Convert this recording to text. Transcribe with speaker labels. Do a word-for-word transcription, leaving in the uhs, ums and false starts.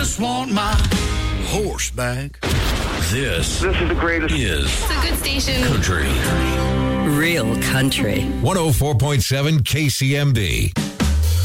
Speaker 1: just want my horse back.
Speaker 2: This,
Speaker 3: This is the greatest.
Speaker 2: is
Speaker 4: It's a good station.
Speaker 2: Country.
Speaker 5: Real country.
Speaker 2: one oh four point seven K C M B.